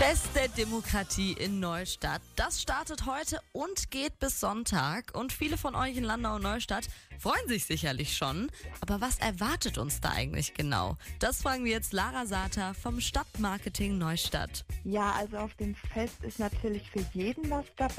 Fest der Demokratie in Neustadt. Das startet heute und geht bis Sonntag. Und viele von euch in Landau und Neustadt freuen sich sicherlich schon. Aber was erwartet uns da eigentlich genau? Das fragen wir jetzt Lara Sater vom Stadtmarketing Neustadt. Ja, also auf dem Fest ist natürlich für jeden was dabei.